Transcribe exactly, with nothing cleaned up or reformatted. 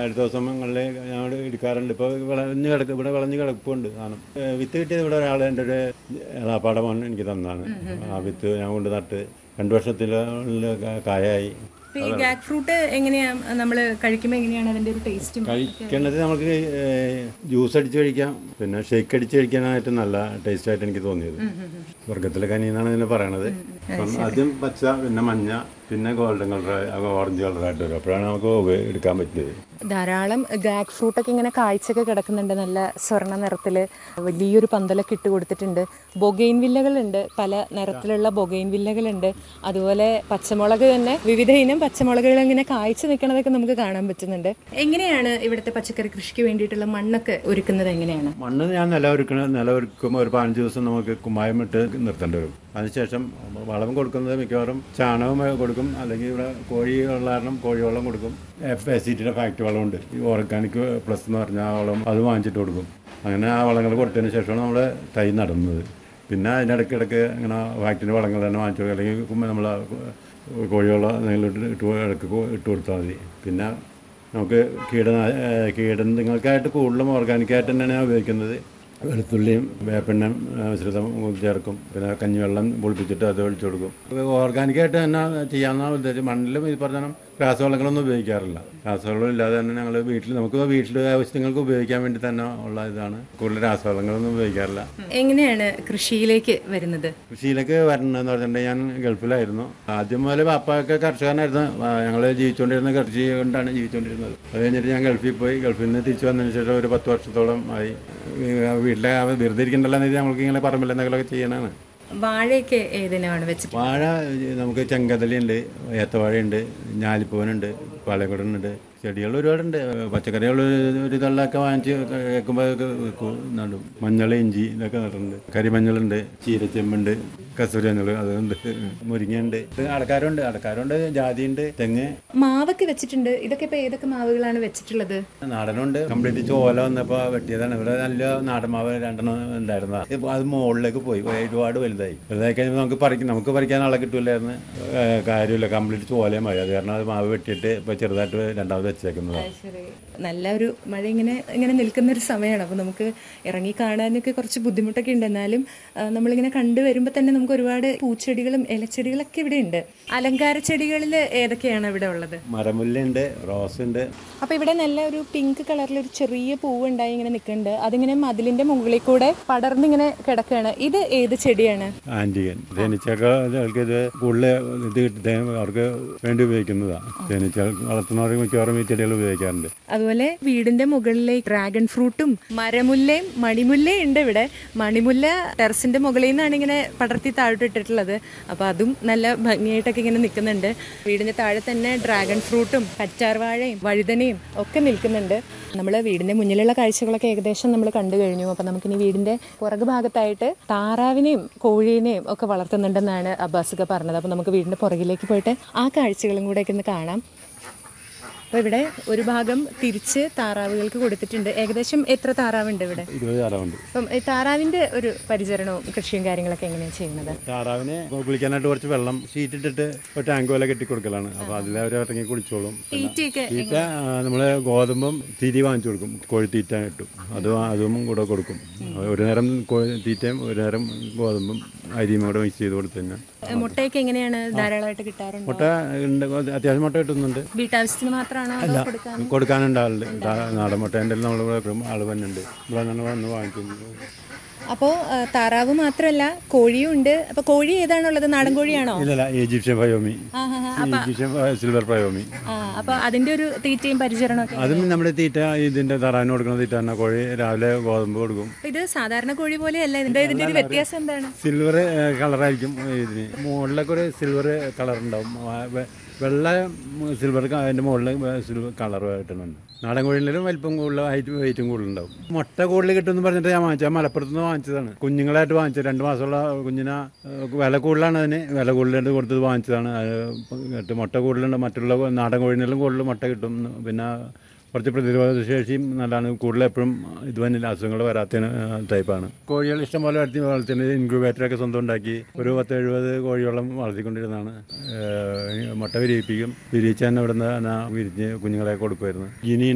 അടുത്ത ദിവസങ്ങളിൽ ഞങ്ങൾ എടുക്കാറുണ്ട്. ഇപ്പോൾ വിളഞ്ഞ് കിടക്ക് ഇവിടെ വിളഞ്ഞ് കിടപ്പുണ്ട് സാധനം. വിത്ത് കിട്ടിയത് ഇവിടെ ഒരാൾ എൻ്റെ ഒരു ഏളാപ്പാടെ മോൻ എനിക്ക് തന്നതാണ്. ആ വിത്ത് ഞാൻ കൊണ്ട് നട്ട് രണ്ട് വർഷത്തിൽ കായായി. ഈ ജാക്ക് ഫ്രൂട്ട് എങ്ങനെയാ നമ്മൾ കഴിക്കുമ്പോൾ എങ്ങനെയാണ് അതിന്റെ ഒരു ടേസ്റ്റ്? കഴിക്കേണ്ടത് നമുക്ക് ജ്യൂസ് അടിച്ച് കഴിക്കാം, പിന്നെ ഷേക്ക് അടിച്ച് കഴിക്കാനായിട്ട് നല്ല ടേസ്റ്റ് ആയിട്ട് എനിക്ക് തോന്നിയത്. വർഗത്തിലെ കനി എന്നാണ് ഇതിനെ പറയണത്. അപ്പം ആദ്യം പച്ച, പിന്നെ മഞ്ഞ, പിന്നെ ഗോൾഡൻ കളർ, ഓറഞ്ച് കളറായിട്ട് വരും. അപ്പോഴാണ് നമുക്ക് എടുക്കാൻ പറ്റിയത്. ധാരാളം ജാക്ക് ഫ്രൂട്ടൊക്കെ ഇങ്ങനെ കാഴ്ചയൊക്കെ കിടക്കുന്നുണ്ട്. നല്ല സ്വർണ്ണ നിറത്തിൽ വലിയൊരു പന്തലൊക്കെ ഇട്ട് കൊടുത്തിട്ടുണ്ട്. ബൊഗെയിൻ വില്ലകളുണ്ട്, പല നിറത്തിലുള്ള ബൊഗെയിൻ വില്ലകളുണ്ട്. അതുപോലെ പച്ചമുളക് തന്നെ വിവിധ ഇനം പച്ചമുളകുകൾ ഇങ്ങനെ കായ്ച്ചു നിൽക്കണതൊക്കെ നമുക്ക് കാണാൻ പറ്റുന്നുണ്ട്. എങ്ങനെയാണ് ഇവിടുത്തെ പച്ചക്കറി കൃഷിക്ക് വേണ്ടിയിട്ടുള്ള മണ്ണൊക്കെ ഒരുക്കുന്നത്? എങ്ങനെയാണ് മണ്ണ്? ഞാൻ നിലവൊരുക്കണ നിലവൊരുക്കുമ്പോൾ ഒരു പതിനഞ്ച് ദിവസം നമുക്ക് കുമ്മായം ഇട്ട് നിർത്തേണ്ടി വരും. അതിനുശേഷം വളം കൊടുക്കുന്നത് മിക്കവാറും ചാണകം കൊടുക്കും, അല്ലെങ്കിൽ ഇവിടെ കോഴിയുള്ള കാരണം കോഴിവെള്ളം കൊടുക്കും. എഫ് എ സിറ്റിയുടെ ഫാക്ടറി വളമുണ്ട്, ഈ ഓർഗാനിക് പ്ലസ് എന്ന് പറഞ്ഞ ആ വളം, അത് വാങ്ങിച്ചിട്ട് കൊടുക്കും. അങ്ങനെ ആ വളങ്ങൾ കൊടുത്തതിന് ശേഷമാണ് നമ്മൾ തൈ നടുന്നത്. പിന്നെ അതിനിടയ്ക്ക് ഇടയ്ക്ക് ഇങ്ങനെ ഫാക്ടറിൻ്റെ വളങ്ങൾ തന്നെ വാങ്ങിച്ചു കൊടുക്കും, അല്ലെങ്കിൽ നമ്മൾ കോഴിവെള്ളം എന്തെങ്കിലും ഇട്ട് ഇട്ട് ഇടയ്ക്ക് ഇട്ട് കൊടുത്താൽ മതി. പിന്നെ നമുക്ക് കീട കീടങ്ങൾക്കായിട്ട് കൂടുതലും ഓർഗാനിക്കായിട്ട് തന്നെയാണ് ഞാൻ ഉപയോഗിക്കുന്നത്. വെളുത്തുള്ളിയും വേപ്പെണ്ണയും മിശ്രിതം ചേർക്കും, പിന്നെ കഞ്ഞിവെള്ളം പൊളിപ്പിച്ചിട്ട് അത് ഒഴിച്ചു കൊടുക്കും. ഓർഗാനിക്കായിട്ട് തന്നെ ചെയ്യാവുന്ന ഉദ്ദേശിച്ച് മണ്ണിലും ഈ പറഞ്ഞാൽ രാസവളങ്ങളൊന്നും ഉപയോഗിക്കാറില്ല. രാസവളം ഇല്ലാതെ തന്നെ ഞങ്ങൾ വീട്ടിൽ നമുക്ക് വീട്ടിലെ ആവശ്യങ്ങൾക്ക് ഉപയോഗിക്കാൻ വേണ്ടി തന്നെ ഉള്ള ഇതാണ്. കൂടുതൽ രാസവളങ്ങളൊന്നും ഉപയോഗിക്കാറില്ല. എങ്ങനെയാണ് കൃഷിയിലേക്ക് വരുന്നത്? കൃഷിയിലേക്ക് വരണമെന്ന് പറഞ്ഞിട്ടുണ്ടെങ്കിൽ ഞാൻ ഗൾഫിലായിരുന്നു. ആദ്യം മുതൽ പാപ്പയൊക്കെ കർഷകനായിരുന്നു. ഞങ്ങൾ ജീവിച്ചുകൊണ്ടിരുന്ന കൃഷി കൊണ്ടാണ് ജീവിച്ചുകൊണ്ടിരുന്നത്. അത് കഴിഞ്ഞിട്ട് ഞാൻ ഗൾഫിൽ പോയി. ഗൾഫിൽ നിന്ന് തിരിച്ചു വന്നതിന് ശേഷം ഒരു പത്ത് വർഷത്തോളം ആയി വീട്ടിലെ വെറുതെ ഇരിക്കണ്ടല്ലോ എന്ന് നമ്മൾക്ക് ഇങ്ങനെ പറമ്പിൽ എന്തെങ്കിലുമൊക്കെ ചെയ്യണതാണ്. വാഴയൊക്കെ ഏതിനാണ് വെച്ചത്? വാഴ നമുക്ക് ചെങ്കതലിയുണ്ട്, ഏത്തവാഴയുണ്ട്, ഞാലിപ്പൂവനുണ്ട്, പാലക്കുടനുണ്ട്, ചെടികൾ ഒരുപാടുണ്ട്. പച്ചക്കറികൾ ഒരു തള്ളൊക്കെ വാങ്ങിച്ച് കേൾക്കുമ്പോൾ നടും. മഞ്ഞൾ, ഇഞ്ചി ഇതൊക്കെ നട്ടിട്ടുണ്ട്. കരിമഞ്ഞളുണ്ട്, ചീരച്ചെമ്പുണ്ട്, കസൂരി മഞ്ഞൾ അതുണ്ട്, മുരിങ്ങയുണ്ട്, അടക്കാരുണ്ട് അടക്കാരുണ്ട് ജാതിയുണ്ട്, തെങ്ങ്. മാവൊക്കെ വെച്ചിട്ടുണ്ട്. ഇതൊക്കെ ഇപ്പൊ ഏതൊക്കെ മാവുകളാണ് വെച്ചിട്ടുള്ളത്? നാടനുണ്ട്. കംപ്ലീറ്റ് ചോല വന്നപ്പോൾ വെട്ടിയതാണ്. ഇവിടെ നല്ല നാടൻ മാവ് രണ്ടെണ്ണം ഉണ്ടായിരുന്ന അത് മുകളിലേക്ക് പോയി, ഒരുപാട് വലുതായി. വലുതായി കഴിയുമ്പോൾ നമുക്ക് പറിക്കും നമുക്ക് പറിക്കാൻ ആളെ കിട്ടൂലായിരുന്നു. കാര്യമില്ല, കംപ്ലീറ്റ് ചോലയുമായി. അത് കാരണം അത് മാവ് വെട്ടിയിട്ട് ഇപ്പൊ ചെറുതായിട്ട് രണ്ടാമത് വെച്ചേക്കുന്നത്. നല്ല ഒരു മഴ ഇങ്ങനെ ഇങ്ങനെ നിൽക്കുന്ന ഒരു സമയമാണ്. അപ്പോൾ നമുക്ക് ഇറങ്ങി കാണാനൊക്കെ കുറച്ച് ബുദ്ധിമുട്ടൊക്കെ ഉണ്ട്. എന്നാലും നമ്മളിങ്ങനെ കണ്ടുവരുമ്പോൾ തന്നെ നമുക്ക് ഒരുപാട് പൂച്ചെടികളും ഇലച്ചെടികളൊക്കെ ഇവിടെ ഉണ്ട്. അലങ്കാര ചെടികളിൽ ഏതൊക്കെയാണ് ഇവിടെ ഉള്ളത്? മരമുല്ലുണ്ട്, റോസ് ഉണ്ട്. അപ്പോൾ ഇവിടെ നല്ല ഒരു പിങ്ക് കളറിലൊരു ചെറിയ പൂവ് ഉണ്ടായി ഇങ്ങനെ നിൽക്കുന്നുണ്ട്. അതിങ്ങനെ മതിലിന്റെ മുകളിൽ കൂടെ പടർന്നിങ്ങനെ കിടക്കുകയാണ്. ഇത് ഏത് ചെടിയാണ്? ആന്റിഗൻ. തേനീച്ചകൾക്ക് ഇത് കൂടുതൽ ഇത് അവർക്ക് വേണ്ടി ഉപയോഗിക്കുന്നതാണ്. തേനീച്ച വളർത്തുന്നവർ മിക്കവാറും ഈ ചെടികൾ ഉപയോഗിക്കാറുണ്ട്. അതുപോലെ വീടിന്റെ മുകളിലേക്ക് ഡ്രാഗൺ ഫ്രൂട്ടും മരമുല്ലയും മണിമുല്ലയും ഉണ്ട്. ഇവിടെ മണിമുല്ല ടെറസിന്റെ മുകളിൽ നിന്നാണ് ഇങ്ങനെ പടർത്തി താഴോട്ട് ഇട്ടിട്ടുള്ളത്. അപ്പൊ അതും നല്ല ഭംഗിയായിട്ടൊക്കെ ഇങ്ങനെ നിൽക്കുന്നുണ്ട്. വീടിന്റെ താഴെ തന്നെ ഡ്രാഗൺ ഫ്രൂട്ടും കറ്റാർവാഴയും വഴുതനയും ഒക്കെ നിൽക്കുന്നുണ്ട്. നമ്മൾ വീടിന്റെ മുന്നിലുള്ള കാഴ്ചകളൊക്കെ ഏകദേശം നമ്മൾ കണ്ടു കഴിഞ്ഞു. അപ്പൊ നമുക്കിനി വീടിന്റെ പുറകു ഭാഗത്തായിട്ട് താറാവിനെയും കോഴീനെയും ഒക്കെ വളർത്തുന്നുണ്ടെന്നാണ് അബ്ബാസൊക്കെ പറഞ്ഞത്. അപ്പൊ നമുക്ക് വീടിന്റെ പുറകിലേക്ക് പോയിട്ട് ആ കാഴ്ചകളും കൂടെ ഒക്കെ ഒന്ന് കാണാം. അപ്പോൾ ഇവിടെ ഒരു ഭാഗം തിരിച്ച് താറാവുകൾക്ക് കൊടുത്തിട്ടുണ്ട്. ഏകദേശം എത്ര താറാവുണ്ട് ഇവിടെ? ഇരുപത് താറാവുണ്ട്. അപ്പം ഈ താറാവിന്റെ ഒരു പരിചരണവും കൃഷിയും കാര്യങ്ങളൊക്കെ എങ്ങനെയാണ് ചെയ്യുന്നത്? താറാവിനെ കുളിക്കാനായിട്ട് കുറച്ച് വെള്ളം ഷീറ്റ് ഇട്ടിട്ട് ഒരു ടാങ്ക് പോലെ കെട്ടി കൊടുക്കലാണ്. അപ്പോൾ അതിൽ അവർ ഇറങ്ങി കുളിച്ചോളും. തീറ്റ നമ്മൾ ഗോതമ്പും തിരി വാങ്ങിച്ചു കൊടുക്കും, കോഴിത്തീറ്റ കിട്ടും, അത് അതും കൂടെ കൊടുക്കും. ഒരു നേരം കോഴി തീറ്റയും ഒരു നേരം ഗോതമ്പും അരിയും കൂടെ മിക്സ് ചെയ്ത് കൊടുത്തു കഴിഞ്ഞാൽ. മുട്ടയൊക്കെ എങ്ങനെയാണ്? ധാരാളമായിട്ട് കിട്ടാറുണ്ട്? മുട്ട അത്യാവശ്യം മുട്ട കിട്ടുന്നുണ്ട്. വീട്ടാവശ്യത്തിന് മാത്രം അല്ല, കൊടുക്കാനുണ്ട് ആളുണ്ട്. നാടൻ മുട്ടേൻ്റെ നമ്മൾ ആൾ വന്നുണ്ട്, ഇവിടെ നിന്ന് വന്ന് വാങ്ങിക്കുന്നത്. അപ്പോൾ താറാവ് മാത്രമല്ല കോഴിയും ഉണ്ട്. അപ്പൊ കോഴി ഏതാണുള്ളത്? നാടൻ കോഴിയാണോ? ഇല്ല, Egyptian Fayoumi, Egyptian silver Fayoumi. അപ്പൊ അതിന്റെ ഒരു തീറ്റയും പരിചരണമൊക്കെ? അതും നമ്മുടെ തീറ്റ ഇതിന്റെ തറാവിന് കൊടുക്കുന്ന തീറ്റ തന്നെ. കോഴി രാവിലെ ഗോതമ്പ് കൊടുക്കും. ഇത് സാധാരണ കോഴി പോലെയല്ല. ഇതിന്റെ ഇതിന്റെ ഒരു വ്യത്യാസം എന്താണ്? സിൽവർ കളറായിരിക്കും ഇതിന്. മുകളിലൊക്കെ ഒരു സിൽവർ കളർ ഉണ്ടാവും. വെള്ള സിൽവർ അതിൻ്റെ മുകളിൽ സിൽവർ കളറുമായിട്ടുണ്ട്. നാടൻ കോഴിയിലും വലിപ്പം കൂടുതൽ ഹൈറ്റ് വെയിറ്റും കൂടുതലുണ്ടാവും. മുട്ട കൂടുതൽ കിട്ടുമെന്ന് പറഞ്ഞിട്ട് ഞാൻ വാങ്ങിച്ചത് മലപ്പുറത്ത് നിന്ന് വാങ്ങിച്ചതാണ്. കുഞ്ഞുങ്ങളായിട്ട് വാങ്ങിച്ചത് രണ്ട് മാസമുള്ള കുഞ്ഞിനെ വില കൂടുതലാണ്. അതിന് വില കൂടുതലായിട്ട് കൊടുത്തത് വാങ്ങിച്ചതാണ്. അത് മുട്ട കൂടുതലുണ്ട്. മറ്റുള്ള നാടൻ കോഴിയിലും കൂടുതൽ മുട്ട കിട്ടും. പിന്നെ കുറച്ച് പ്രതിരോധ ശേഷിയും നല്ലതാണ്. കൂടുതൽ എപ്പോഴും ഇത് തന്നെ അസുഖങ്ങൾ വരാത്ത ടൈപ്പാണ്. കോഴികൾ ഇഷ്ടം പോലെ വളർത്തി വളർത്തുന്നത് ഇൻക്യുബേറ്ററൊക്കെ സ്വന്തം ഉണ്ടാക്കി ഒരു പത്ത് എഴുപത് കോഴിയോളം വളർത്തിക്കൊണ്ടിരുന്നതാണ്. മുട്ട വിരിയിപ്പിക്കും. വിരിയിച്ച് തന്നെ ഇവിടുന്ന് വിരിഞ്ഞ് കുഞ്ഞുങ്ങളെ കൊടുക്കുമായിരുന്നു. ഇനി